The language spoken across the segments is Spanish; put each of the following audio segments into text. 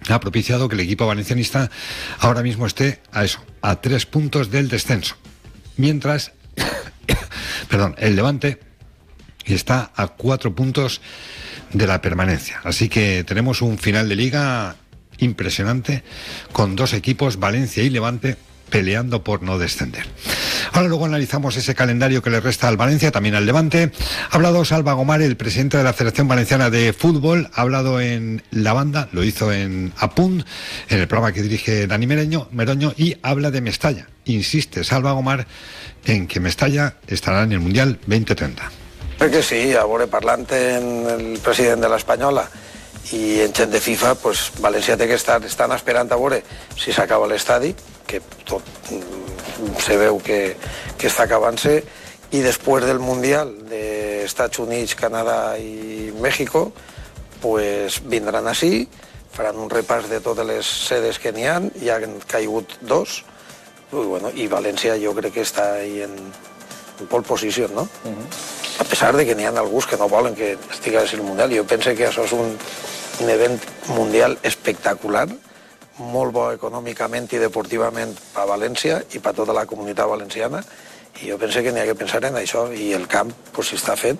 ha propiciado que el equipo valencianista ahora mismo esté a 3 puntos del descenso. Mientras, el Levante está a 4 puntos de la permanencia. Así que tenemos un final de liga impresionante con 2 equipos, Valencia y Levante, peleando por no descender. Ahora luego analizamos ese calendario que le resta al Valencia, también al Levante. Ha hablado Salva Gomar, el presidente de la Federación Valenciana de Fútbol, ha hablado en La Banda, lo hizo en Apunt, en el programa que dirige Dani Meroño, y habla de Mestalla. Insiste Salva Gomar en que Mestalla estarà en el Mundial 2030. Crec que sí, a veure, parlant en el president de l'Espanyola i en gent de FIFA, pues, València té que estan esperant a veure si s'acaba l'estadi, que tot se veu que està acabant-se, i després del Mundial d'Estats Units, Canadà i México, pues, vindran així, faran un repàs de totes les sedes que n'hi ha, hi han caigut 2, i València jo crec que està ahí en pole position, no? A pesar de que n'hi ha alguns que no volen que estigui al Mundial. Jo penso que això és un event mundial espectacular, molt bo econòmicament i deportivament per a València i per a tota la comunitat valenciana, i jo penso que n'hi ha que pensar en això, i el camp, pues, si està fet...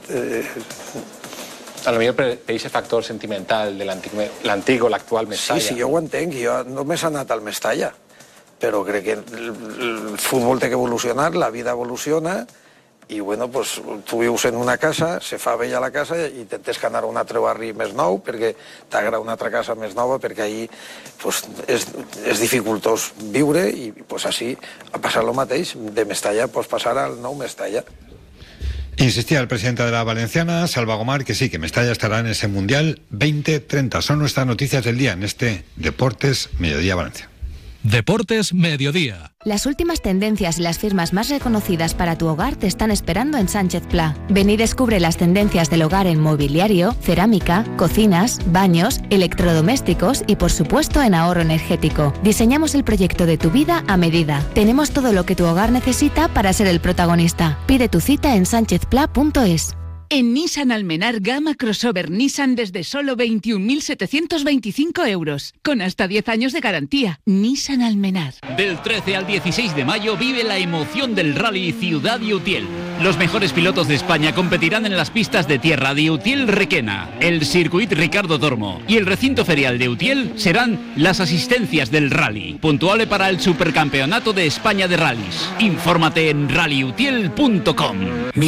A lo millor per aquest factor sentimental de l'antic o l'actual Mestalla. Sí, jo ho entenc, jo només he anat al Mestalla, però crec que el futbol té que evolucionar, la vida evoluciona, i bueno, pues, tu vius en una casa, se fa vella la casa i intentes que anar a un altre barri més nou perquè t'agrada una altra casa més nova, perquè ahí pues, és dificultós viure, i pues, així ha passat el mateix, de Mestalla pues, passar al nou Mestalla. Insistía el presidente de la Valenciana, Salva Gomar, que sí, que Mestalla estará en ese Mundial 2030. Son nuestras noticias del día en este Deportes Mediodía Valencia. Deportes Mediodía. Las últimas tendencias y las firmas más reconocidas para tu hogar te están esperando en Sánchez Pla. Ven y descubre las tendencias del hogar en mobiliario, cerámica, cocinas, baños, electrodomésticos y por supuesto en ahorro energético. Diseñamos el proyecto de tu vida a medida. Tenemos todo lo que tu hogar necesita para ser el protagonista. Pide tu cita en sanchezpla.es. En Nissan Almenar, gama crossover Nissan desde solo 21.725 euros, con hasta 10 años de garantía. Nissan Almenar. Del 13 al 16 de mayo vive la emoción del Rally Ciudad de Utiel. Los mejores pilotos de España competirán en las pistas de tierra de Utiel-Requena, el Circuit Ricardo Tormo y el recinto ferial de Utiel serán las asistencias del rally, puntuable para el Supercampeonato de España de Rallys. Infórmate en rallyutiel.com.